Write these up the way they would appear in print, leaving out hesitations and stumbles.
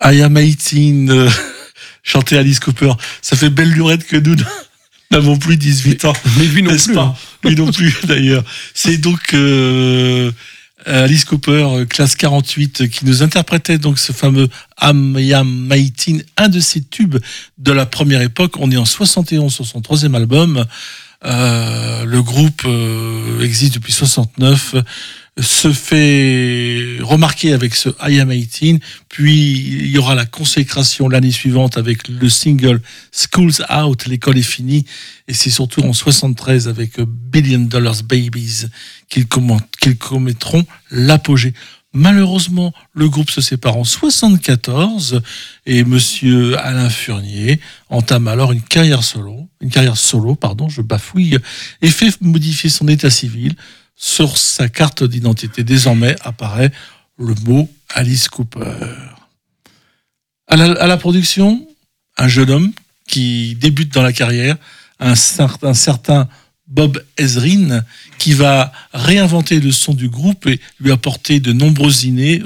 I Am 18, chanté Alice Cooper. Ça fait belle lurette que nous n'avons plus 18 ans. Mais lui non plus. Pas lui non plus, d'ailleurs. C'est donc Alice Cooper, classe 48, qui nous interprétait donc ce fameux I Am 18, un de ses tubes de la première époque. On est en 71 sur son troisième album. Le groupe existe depuis 69, se fait remarquer avec ce I Am 18, puis il y aura la consécration l'année suivante avec le single School's Out, l'école est finie, et c'est surtout en 73 avec Billion Dollar Babies qu'ils commettront l'apogée. Malheureusement, le groupe se sépare en 74 et monsieur Alain Fournier entame alors une carrière solo, je bafouille, et fait modifier son état civil. Sur sa carte d'identité, désormais, apparaît le mot Alice Cooper. À la production, un jeune homme qui débute dans la carrière, un certain Bob Ezrin, qui va réinventer le son du groupe et lui apporter de nombreuses idées,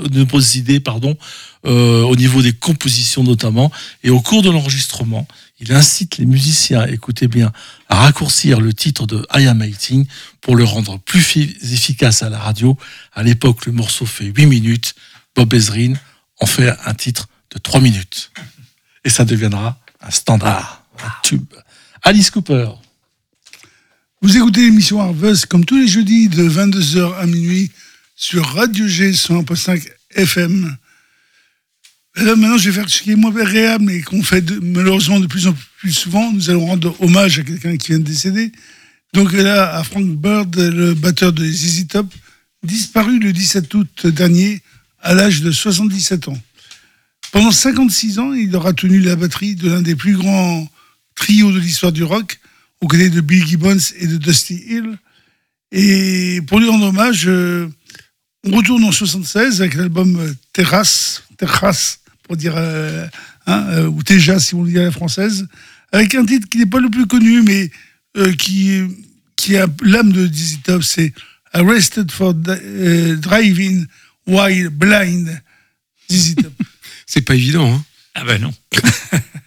au niveau des compositions notamment. Et au cours de l'enregistrement, il incite les musiciens, écoutez bien, à raccourcir le titre de I Am 18 pour le rendre plus efficace à la radio. À l'époque, le morceau fait 8 minutes. Bob Ezrin en fait un titre de 3 minutes. Et ça deviendra un standard, un tube. Alice Cooper. Vous écoutez l'émission Harvest comme tous les jeudis de 22h à minuit sur Radio G 101.5 FM. Et là, maintenant, je vais faire ce qui est moins agréable et qu'on fait malheureusement de plus en plus souvent. Nous allons rendre hommage à quelqu'un qui vient de décéder. Donc là, à Frank Bird, le batteur de ZZ Top, disparu le 17 août dernier à l'âge de 77 ans. Pendant 56 ans, il aura tenu la batterie de l'un des plus grands trios de l'histoire du rock, aux côtés de Bill Gibbons et de Dusty Hill. Et pour lui rendre hommage, on retourne en 76 avec l'album Terrace, pour dire, ou Teja si on le dit à la française, avec un titre qui n'est pas le plus connu, mais qui a l'âme de ZZ Top, c'est Arrested for Driving While Blind, ZZ Top. C'est pas évident, hein. Ah ben non.